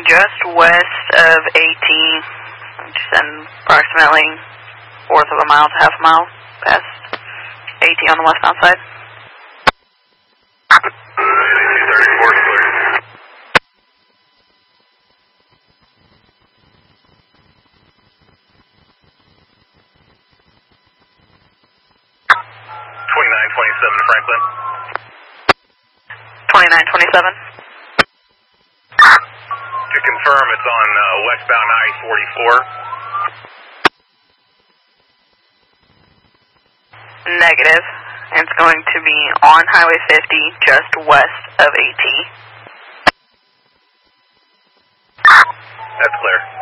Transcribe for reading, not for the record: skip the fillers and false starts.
just west of AT, just approximately fourth of a mile to half a mile past AT on the westbound side. 234 is clear. .2927 Franklin. 2927. To confirm, it's on westbound I-44. Negative. It's going to be on Highway 50, just west of AT. That's clear.